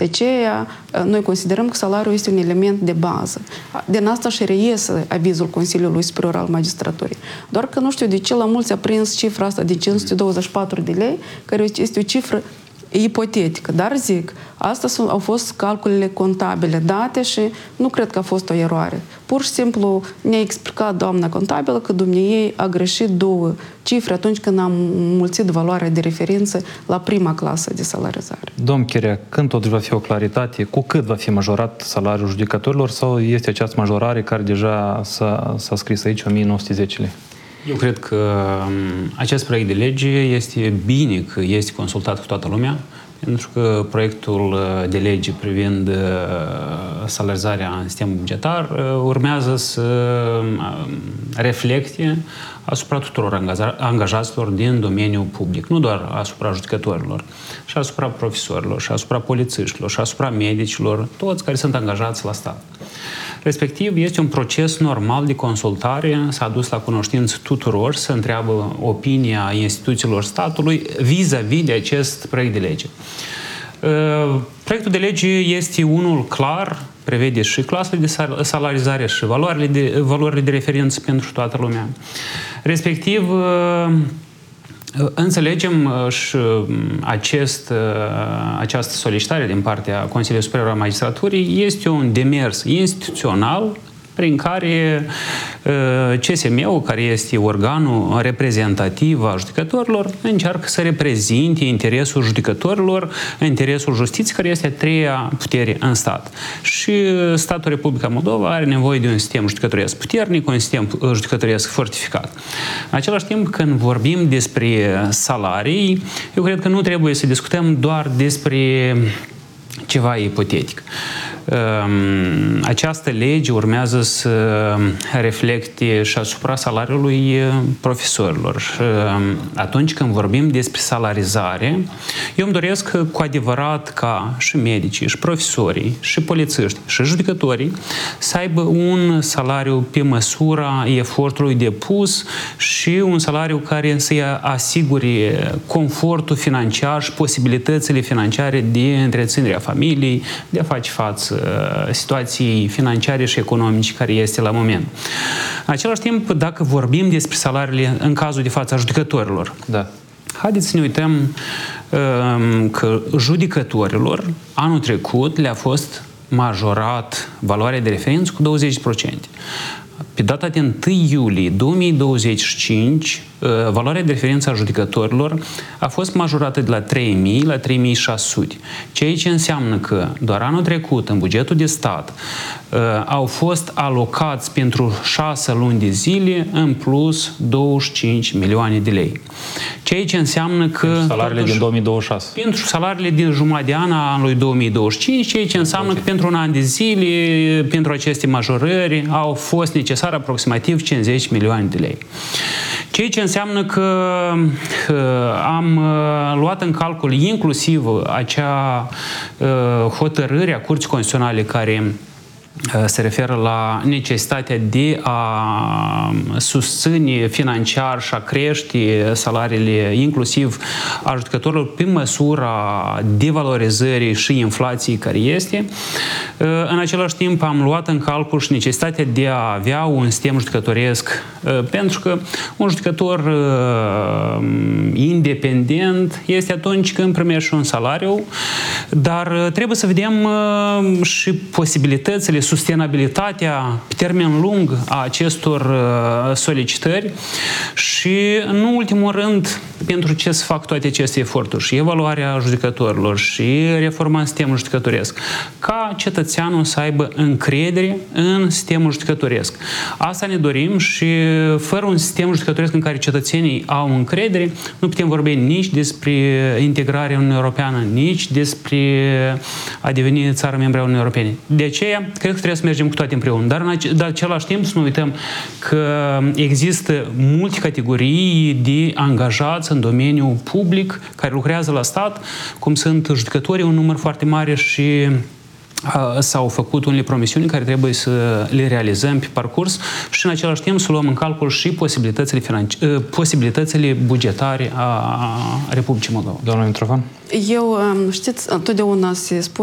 De aceea, noi considerăm că salariul este un element de bază. Din asta și reiese avizul Consiliului Superior al Magistraturii. Doar că nu știu de ce la mulți a prins cifra asta de 524 de lei, care este o cifră ipotetică, dar zic, astea au fost calculele contabile date și nu cred că a fost o eroare. Pur și simplu ne-a explicat doamna contabilă că dumneiei a greșit două cifre atunci când am mulțit valoarea de referință la prima clasă de salarizare. Domn Chirea, când totuși va fi o claritate, cu cât va fi majorat salariul judecătorilor sau este această majorare care deja s-a scris aici, 1910 lei? Eu cred că acest proiect de lege este bine că este consultat cu toată lumea, pentru că proiectul de lege privind salarizarea în sistemul bugetar urmează să reflecte asupra tuturor angajaților din domeniul public, nu doar asupra judecătorilor, și asupra profesorilor, și asupra polițiștilor, și asupra medicilor, toți care sunt angajați la stat. Respectiv, este un proces normal de consultare, s-a dus la cunoștință tuturor, să întreabă opinia instituțiilor statului vis-a-vis de acest proiect de lege. Proiectul de lege este unul clar, prevede și clasele de salarizare și valorile de referință pentru toată lumea. Respectiv, înțelegem și această solicitare din partea Consiliului Superior al Magistraturii este un demers instituțional prin care CSM-ul, care este organul reprezentativ al judecătorilor, încearcă să reprezinte interesul judecătorilor, interesul justiției, care este a treia putere în stat. Și statul Republica Moldova are nevoie de un sistem judecătoresc puternic, un sistem judecătoresc fortificat. În același timp, când vorbim despre salarii, eu cred că nu trebuie să discutăm doar despre ceva ipotetic. Această lege urmează să reflecte și asupra salariului profesorilor. Atunci când vorbim despre salarizare, eu îmi doresc cu adevărat ca și medicii, și profesorii, și polițiști, și judecătorii să aibă un salariu pe măsura efortului depus și un salariu care să-i asigure confortul financiar și posibilitățile financiare de întreținere a familiei, de a face față situației financiare și economice care este la moment. În același timp, dacă vorbim despre salariile în cazul de față a judecătorilor, da. Haideți să ne uităm că judecătorilor anul trecut le-a fost majorat valoarea de referință cu 20%. Pe data de 1 iulie 2025, valoarea de referință a judecătorilor a fost majorată de la 3.000 la 3.600, ceea ce înseamnă că doar anul trecut, în bugetul de stat, au fost alocați pentru 6 luni de zile, în plus 25 milioane de lei. Ceea ce înseamnă că... Pentru salariile din 2026. Pentru salariile din jumătate de an a anului 2025, ceea ce înseamnă că pentru un an de zile, pentru aceste majorări, au fost necesare aproximativ 50 milioane de lei. Ceea ce înseamnă că am luat în calcul inclusiv acea hotărâre a Curții Constituționale care se referă la necesitatea de a susține financiar și a crește salariile inclusiv a judecătorilor pe măsura devalorizării și inflației care este. În același timp am luat în calcul și necesitatea de a avea un sistem judecătoresc, pentru că un judecător independent este atunci când primește un salariu, dar trebuie să vedem și posibilitățile, sustenabilitatea pe termen lung a acestor solicitări și, în ultimul rând, pentru ce să fac toate aceste eforturi și evaluarea judecătorilor și reforma sistemului judecătoresc, ca cetățeanul să aibă încredere în sistemul judecătoresc. Asta ne dorim și fără un sistem judecătoresc în care cetățenii au încredere, nu putem vorbi nici despre integrarea în Uniunea Europeană, nici despre a deveni țară membră a Uniunii Europene. De aceea, cred că trebuie să mergem cu toate împreună. Dar în același timp să nu uităm că există multe categorii de angajați în domeniul public care lucrează la stat, cum sunt judecătorii, un număr foarte mare și s-au făcut unele promisiuni care trebuie să le realizăm pe parcurs și în același timp să luăm în calcul și posibilitățile bugetare a Republicii Moldova. Doamna Mitrofan? Eu, știți, întotdeauna se spune